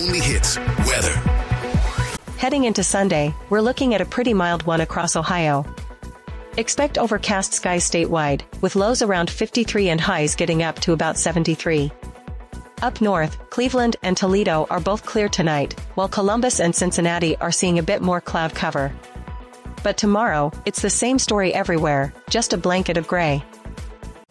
only hits, weather. Heading into Sunday, we're looking at a pretty mild one across Ohio. Expect overcast skies statewide, with lows around 53 and highs getting up to about 73. Up north, Cleveland and Toledo are both clear tonight, while Columbus and Cincinnati are seeing a bit more cloud cover. But tomorrow, it's the same story everywhere, just a blanket of gray.